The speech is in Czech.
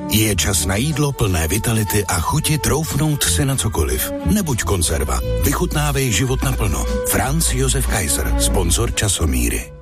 Je čas na jídlo plné vitality a chuti troufnout si na cokoliv. Nebuď konzerva. Vychutnávej život naplno. Franz Josef Kaiser, sponzor Časomíry.